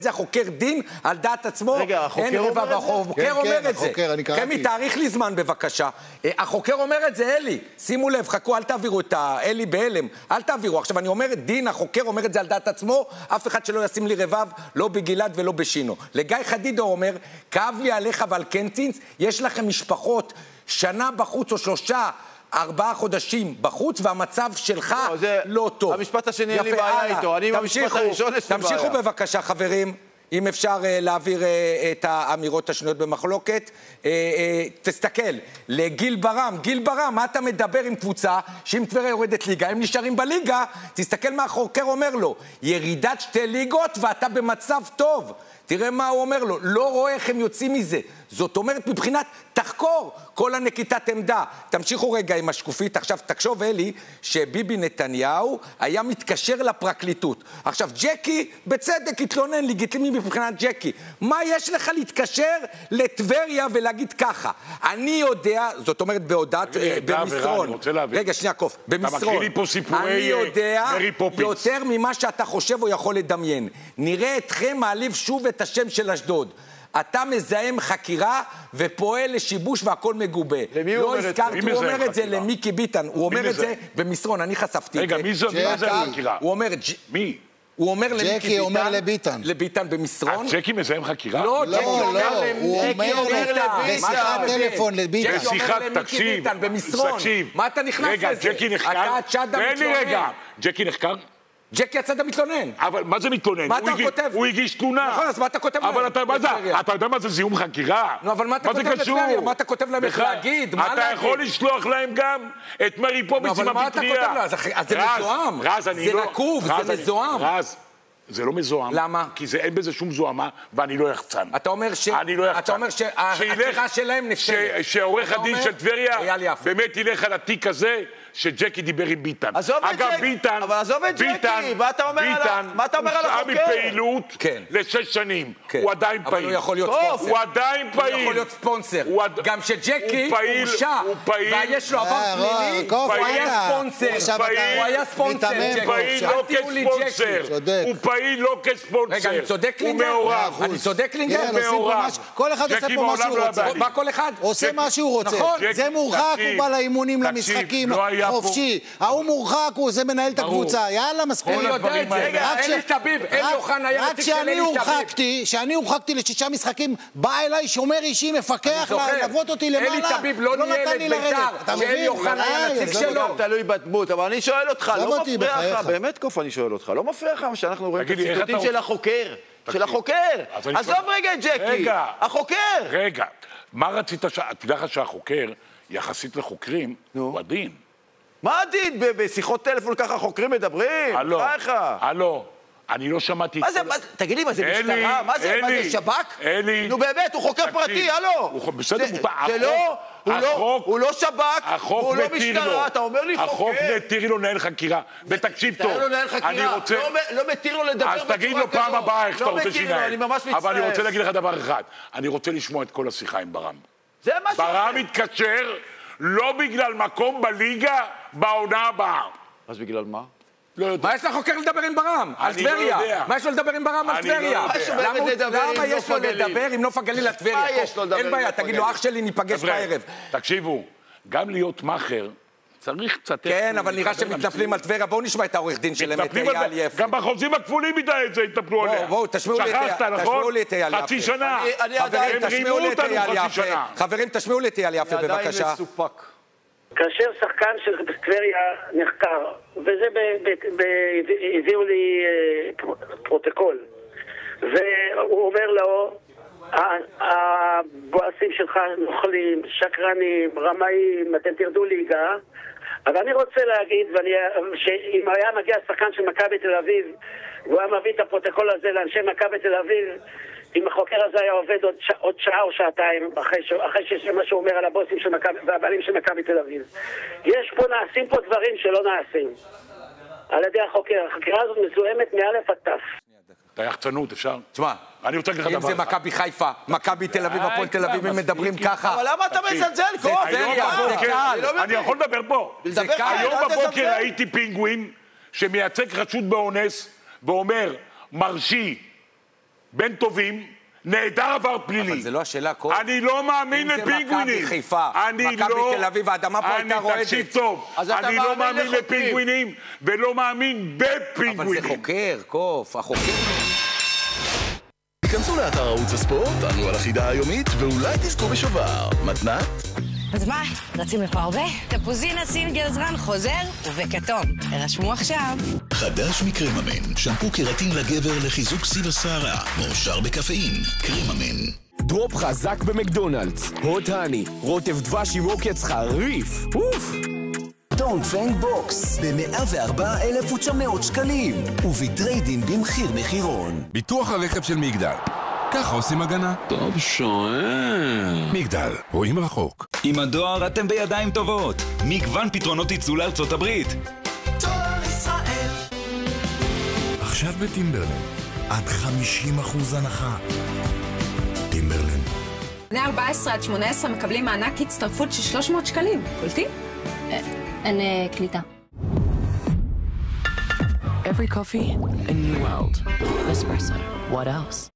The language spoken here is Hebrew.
זה החוקר דין על דעת עצמו. רגע, החוקר אומר את זה? חמי, תאריך לי זמן בבקשה. החוקר אומר את זה, אלי. שימו לב, חכו, אל תעבירו את אלי בהלם. אל תעבירו. עכשיו, אני אומר את דין, החוקר אומר את זה על דעת עצמו, אף אחד שלא ישים לי רבב, לא בגלעד ולא בשינו. לגיא חדידו אומר, כאב לי עליך ועל קנטינס, יש לכם משפחות שנה בחוץ או 3-4 חודשים בחוץ, והמצב שלך לא טוב. המשפט השני אין לי בעיה איתו, אני עם המשפט הראשון יש לי בעיה. תמשיכו בבקשה, חברים, אם אפשר להעביר את האמירות השנויות במחלוקת. תסתכל, לגיל ברם, גיל ברם, מה אתה מדבר עם קבוצה שאם טבריה יורדת ליגה, הם נשארים בליגה, תסתכל מה החוקר אומר לו, ירידת 2 ליגות ואתה במצב טוב. תראה מה הוא אומר לו, לא רואה איך הם יוצאים מזה. זאת אומרת, מבחינת תחקור כל הנקיטת עמדה. תמשיכו רגע עם השקופית. עכשיו, תחשוב, אלי, שביבי נתניהו היה מתקשר לפרקליטות. עכשיו, ג'קי, בצדק, התלונן, לגיטימי מבחינת ג'קי. מה יש לך להתקשר לטבריה ולהגיד ככה? אני יודע, זאת אומרת, בהודעת, במסרון. רגע, שנייה, קוף, במסרון. אני יודע יותר ממה שאתה חושב או יכול לדמיין. נראה אתכם מעליב שוב את השם של אשדוד. אתה מזהם חקירה ופועל לשיבוש והכל מגובה. למי הוא אומר את זה? הוא אומר את זה למיקי ביטן. הוא אומר את זה במסרון, אני חשפתי את זה. רגע, מי זה חקירה? הוא אומר... מי? הוא אומר למיקי ביטן. ג'קי אומר לביטן. לביטן במסרון. ג'קי מזהם חקירה? לא, ג'קי אומר לביטן. בשיחת טלפון לביטן. ג'קי אומר למיקי ביטן במסרון. מה אתה נכנס לזה? רגע, ג'קי נחקר? תן לי רגע. ג'קי נחקר? ג'קי יצא אתה מתלונן. אבל מה זה מתלונן? מה אתה כותב? הוא הגיש תלונה. נכון, אז מה אתה כותב להם? אבל אתה יודע מה זה זיהום חקירה? נו, אבל מה אתה כותב לטבריה? מה אתה כותב להם איך להגיד? אתה יכול לשלוח להם גם את מרי פוביץ עם הפטריה. אז זה מזוהם. זה נקוב, זה מזוהם. רז, זה לא מזוהם. למה? כי אין בזה שום זוהמה, ואני לא יחצן. אתה אומר שהחקירה שלהם נפסלת. שעורך הדין של טבריה באמת ילך על התיק הזה, שג'קי דיבר עם ביטן. אגב, ביטן, אבל עזוב את ג'קי, מה אתה אומר על החוקר? הוא מפעילות ל6 שנים. הוא עדיין פעיל. אבל הוא יכול להיות ספונסר. הוא עדיין פעיל. הוא יכול להיות ספונסר. גם שג'קי הורשע, ויש לו עבר פלילי, הוא היה ספונסר. הוא היה ספונסר, ג'קי. הוא פעיל לא כספונסר. רגע, אני צודק לינגר? הוא מעורב. אני צודק לינגר? הוא מעורב. כל אחד עושה פה מה שהוא רוצה. מה כל אחד? עושה מה שהוא רוצה. זה מורחק, הוא בא לאימונים, למשחקים, חופשי. ההוא מורחק, זה מנהל את הקבוצה. יאללה, מספיק. אני יודע את זה. אלי טביב, אלי אוחנה היה נציג של אלי טביב. כשאני הורחקתי ל6 משחקים, בא אליי שומר אישי, מפקח, ללוות אותי למעלה. אלי טביב לא ניהל את בית"ר, שאלי אוחנה היה נציג שלו. זה תלוי בדמות, אבל אני שואל אותך, לא מפריע לך, באמת קוף אני שואל אותך, לא מפריע לך שאנחנו רואים את הציטוטים של החוקר. של החוקר. עזוב רגע את ג'קי. החוקר. רגע, מה רצית תדע לך שהחוקר, יחסית לחוקרים, הוא הדין. מה הדין? בשיחות טלפון ככה חוקרים מדברים? הלו, אני לא שמעתי... מה זה? תגיד לי, מה זה משטרה? מה זה שב"כ? נו באמת, הוא חוקר פרטי, הלו. בסדר, הוא לא שב"כ, הוא לא משטרה, אתה אומר לי חוקר. החוק מתיר לו לנהל חקירה, ותקשיב טוב. לא מתיר לו לדבר בצורה כזאת. אז תגיד לו פעם הבאה איך אתה רוצה שינהל. אני ממש מצטער. אבל אני רוצה להגיד לך דבר אחד, אני רוצה לשמוע את כל השיחה עם ברם. זה מה ש... ברם מתקשר לא בגלל מקום בליגה בעונה הבאה. אז בגלל מה? לא יודע. מה יש לחוקר לדבר עם ברם? על טבריה. מה יש לו לדבר עם ברם על טבריה? למה יש לו לדבר עם נוף הגליל על טבריה? אין בעיה, תגיד לו, אח שלי ניפגש בערב. תקשיבו, גם להיות מאחר צריך קצת... כן, אבל נראה שהם מתנפלים על טבריה. בואו נשמע את העורך דין שלהם, את אייל יפה. גם בחוזים הכפולים התנפלו עליה. בואו, תשמעו לי את אייל יפה. חצי שנה. חברים, תשמעו לי את אייל יפה. חברים, תשמעו לי את אייל יפה, בבקשה. כאשר שחקן של טבריה נחקר, וזה הביאו לי פרוטוקול, והוא אומר לו, הבועסים שלך נוכלים, שקרנים, רמאים, אתם תרדו ליגה, אבל אני רוצה להגיד, שאם היה מגיע שחקן של מכבי תל אביב, והוא היה מביא את הפרוטוקול הזה לאנשי מכבי תל אביב, אם החוקר הזה היה עובד עוד שעה או שעתיים אחרי שמה שהוא אומר על הבוסים והבעלים של מכבי תל אביב. נעשים פה דברים שלא נעשים על ידי החוקר. החקירה הזאת מזוהמת מאלף עד תף. את היחצנות, אפשר? תשמע, אני רוצה להגיד לך דבר. אם זה מכבי חיפה, מכבי תל אביב, הפועל תל אביב, הם מדברים ככה. אבל למה אתה מזלזל? אני יכול לדבר פה. היום בבוקר ראיתי פינגווין שמייצג חשוד באונס ואומר, מרשי בין טובים, נהדר עבר פלילי. אבל זה לא השאלה כל... אני לא מאמין לפינגווינים. אם זה מכבי חיפה, מכבי תל אביב, האדמה פה הייתה רועדת. תקשיב טוב, אני לא מאמין לפינגווינים, ולא מאמין בפינגווינים. אבל זה חוקר, קוף, החוקר... כנסו לאתר ערוץ הספורט, ענו על החידה היומית, ואולי תזכו בשובר. מתנת? אז מה, רצים לפה הרבה? תפוזינה סינגר זרן חוזר ובכתום. הרשמו עכשיו. חדש מקרממן, שמפו קרטין לגבר לחיזוק סיב השערה, מאושר בקפאין, קרממן. דרופ חזק במקדונלדס, הוט הני, רוטב דבש עם עוקץ חריף. אוף! טון פנג בוקס ב-104,900 שקלים ובטריידין במחיר מחירון. ביטוח הרכב של מגדל, ככה עושים הגנה. טוב שואל. מגדל, רואים רחוק. עם הדואר אתם בידיים טובות. מגוון פתרונות ייצוא לארצות הברית. דואר ישראל. עכשיו בטימברלן, עד 50% הנחה. טימברלן. בני 14 עד 18 מקבלים מענק הצטרפות של 300 שקלים. קולטים? אין קליטה. Every coffee, a new world. Nespresso. What else?